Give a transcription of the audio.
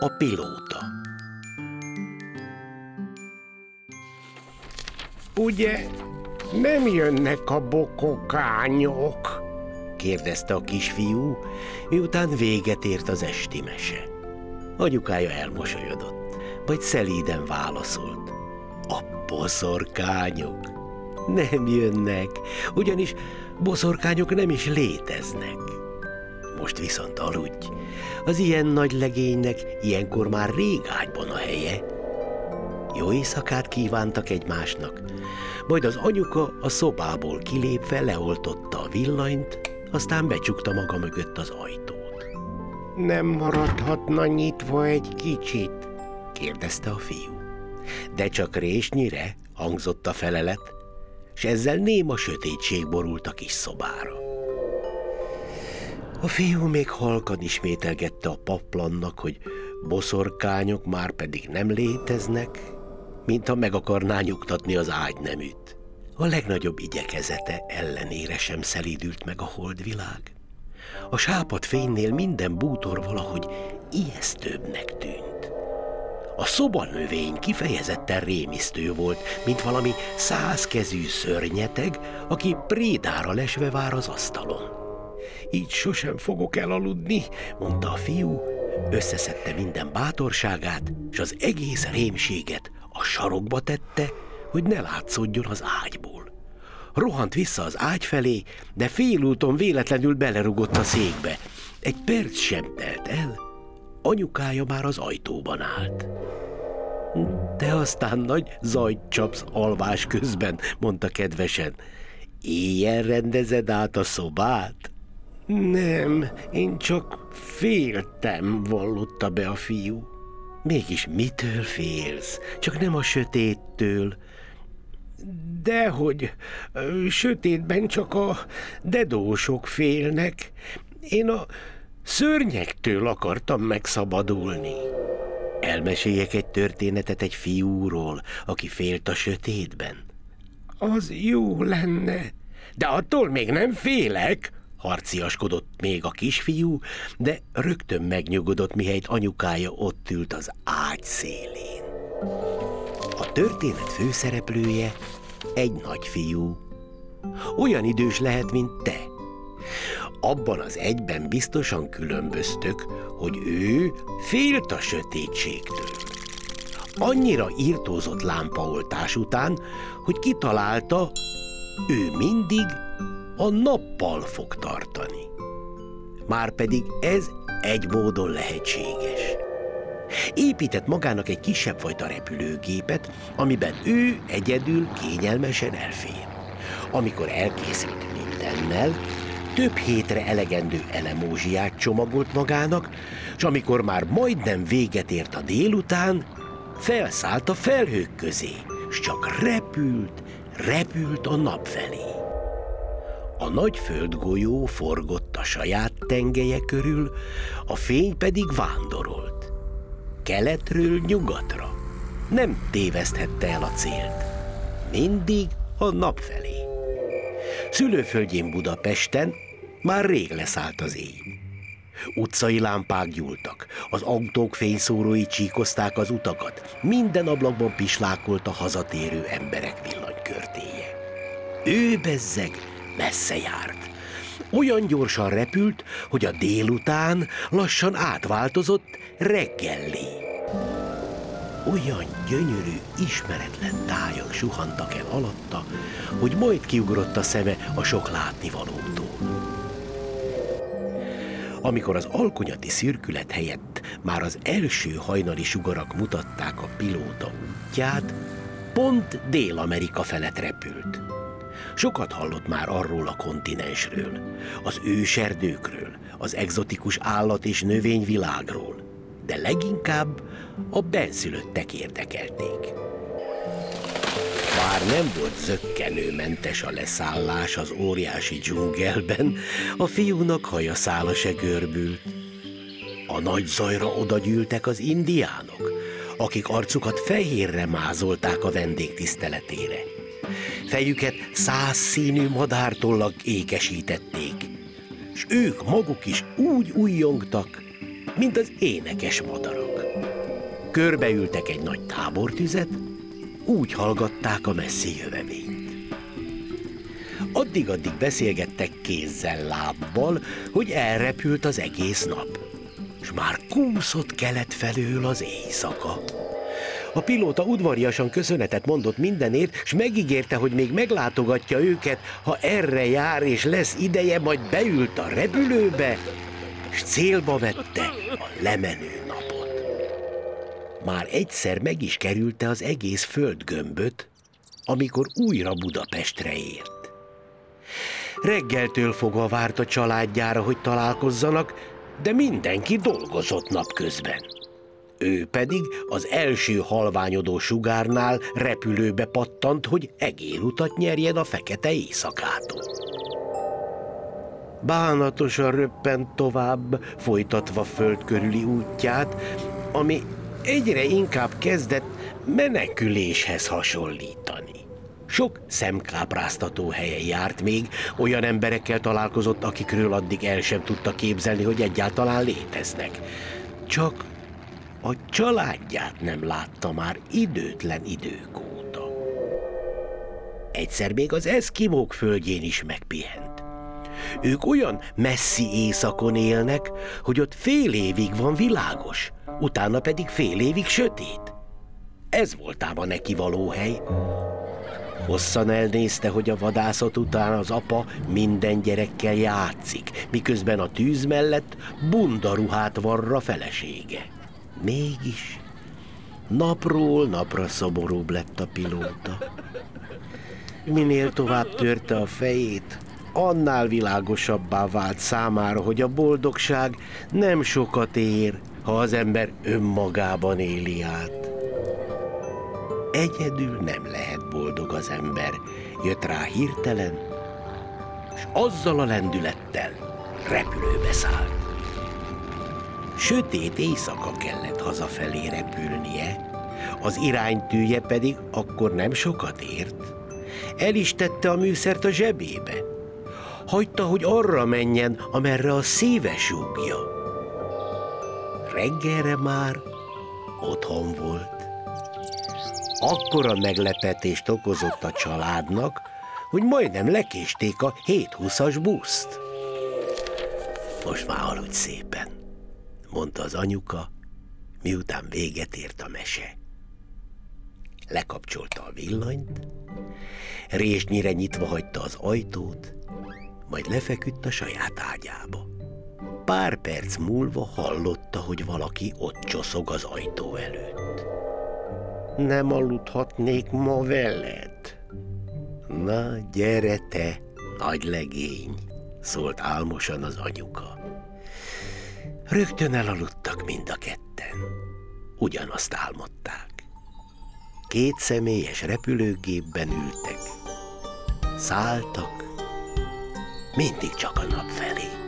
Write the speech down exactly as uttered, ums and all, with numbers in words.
A pilóta. Ugye nem jönnek a bokokányok? Kérdezte a kisfiú, miután véget ért az esti mese. Anyukája elmosolyodott, majd szelíden válaszolt. A boszorkányok nem jönnek, ugyanis boszorkányok nem is léteznek. Most viszont aludj, az ilyen nagy legénynek ilyenkor már rég ágyban a helye. Jó éjszakát kívántak egymásnak, majd az anyuka a szobából kilépve leoltotta a villanyt, aztán becsukta maga mögött az ajtót. Nem maradhatna nyitva egy kicsit? Kérdezte a fiú. De csak résnyire, hangzott a felelet, s ezzel néma sötétség borult a kis szobára. A fiú még halkan ismételgette a paplannak, hogy boszorkányok már pedig nem léteznek, mintha meg akarná nyugtatni az ágyneműt. A legnagyobb igyekezete ellenére sem szelídült meg a holdvilág. A sápadt fénynél minden bútor valahogy ijesztőbbnek tűnt. A szobanövény kifejezetten rémisztő volt, mint valami százkezű szörnyeteg, aki prédára lesve vár az asztalon. Így sosem fogok elaludni, mondta a fiú, összeszedte minden bátorságát, és az egész rémséget a sarokba tette, hogy ne látszódjon az ágyból. Rohant vissza az ágy felé, de félúton véletlenül belerugott a székbe. Egy perc sem telt el, anyukája már az ajtóban állt. Te aztán nagy zajt csapsz alvás közben, mondta kedvesen. Éjjel rendezed át a szobát? Nem, én csak féltem, vallotta be a fiú. Mégis mitől félsz? Csak nem a sötéttől. Dehogy, sötétben csak a dedósok félnek. Én a szörnyektől akartam megszabadulni. Elmeséljek egy történetet egy fiúról, aki félt a sötétben? Az jó lenne, de attól még nem félek, harciaskodott még a kisfiú, de rögtön megnyugodott, mihelyt anyukája ott ült az ágy szélén. A történet főszereplője egy nagyfiú. Olyan idős lehet, mint te. Abban az egyben biztosan különböztök, hogy ő félt a sötétségtől. Annyira írtózott lámpaoltás után, hogy kitalálta, ő mindig a nappal fog tartani. Márpedig ez egy módon lehetséges. Épített magának egy kisebb fajta repülőgépet, amiben ő egyedül kényelmesen elfér. Amikor elkészült mindennel, több hétre elegendő elemózsiát csomagolt magának, és amikor már majdnem véget ért a délután, felszállt a felhők közé, s csak repült, repült a nap felé. A nagy földgolyó forgott a saját tengelye körül, a fény pedig vándorolt. Keletről nyugatra. Nem téveszthette el a célt. Mindig a nap felé. Szülőföldjén Budapesten már rég leszállt az éj. Utcai lámpák gyúltak, az autók fényszórói csíkozták az utakat, minden ablakban pislákolt a hazatérő emberek villanykörtéje. Ő bezzeg messze járt. Olyan gyorsan repült, hogy a délután lassan átváltozott reggellé. Olyan gyönyörű, ismeretlen tájak suhantak el alatta, hogy majd kiugrott a szeme a sok látnivalótól. Amikor az alkonyati szürkület helyett már az első hajnali sugarak mutatták a pilóta útját, pont Dél-Amerika felett repült. Sokat hallott már arról a kontinensről, az őserdőkről, az egzotikus állat- és növényvilágról, de leginkább a benszülöttek érdekelték. Bár nem volt zökkenőmentes a leszállás az óriási dzsungelben, a fiúnak haja szála se görbült. A nagy zajra odagyűltek az indiánok, akik arcukat fehérre mázolták a vendég tiszteletére. Fejüket százszínű madártollag ékesítették, s ők maguk is úgy újjongtak, mint az énekes madarak. Körbeültek egy nagy tábortüzet, úgy hallgatták a messzi jövevényt. Addig-addig beszélgettek kézzel, lábbal, hogy elrepült az egész nap, és már kúszott kelet felől az éjszaka. A pilóta udvariasan köszönetet mondott mindenért, s megígérte, hogy még meglátogatja őket, ha erre jár és lesz ideje, majd beült a repülőbe, s célba vette a lemenő napot. Már egyszer meg is kerülte az egész földgömböt, amikor újra Budapestre ért. Reggeltől fogva várt a családjára, hogy találkozzanak, de mindenki dolgozott napközben. Ő pedig az első halványodó sugárnál repülőbe pattant, hogy egérutat nyerjen a fekete éjszakától. Bánatosan röppent tovább, folytatva föld körüli útját, ami egyre inkább kezdett meneküléshez hasonlítani. Sok szemkápráztató helyen járt még, olyan emberekkel találkozott, akikről addig el sem tudta képzelni, hogy egyáltalán léteznek. Csak a családját nem látta már időtlen idők óta. Egyszer még az eszkimók földjén is megpihent. Ők olyan messzi éjszakon élnek, hogy ott fél évig van világos, utána pedig fél évig sötét. Ez volt ám a neki való hely. Hosszan elnézte, hogy a vadászat után az apa minden gyerekkel játszik, miközben a tűz mellett bundaruhát varra felesége. Mégis napról napra szomorúbb lett a pilóta. Minél tovább törte a fejét, annál világosabbá vált számára, hogy a boldogság nem sokat ér, ha az ember önmagában éli át. Egyedül nem lehet boldog az ember, jött rá hirtelen, és azzal a lendülettel repülőbe szállt. Sötét éjszaka kellett hazafelé repülnie, az iránytűje pedig akkor nem sokat ért. El is tette a műszert a zsebébe. Hagyta, hogy arra menjen, amerre a szíve súgja. Reggelre már otthon volt. Akkora meglepetést okozott a családnak, hogy majdnem lekésték a héthúszas buszt. Most már aludj szépen, mondta az anyuka, miután véget ért a mese. Lekapcsolta a villanyt, résnyire nyitva hagyta az ajtót, majd lefeküdt a saját ágyába. Pár perc múlva hallotta, hogy valaki ott csoszog az ajtó előtt. Nem aludhatnék ma veled? Na, gyere te, nagy legény, szólt álmosan az anyuka. Rögtön elaludtak mind a ketten. Ugyanazt álmodták. Két személyes repülőgépben ültek. Szálltak, mindig csak a nap felé.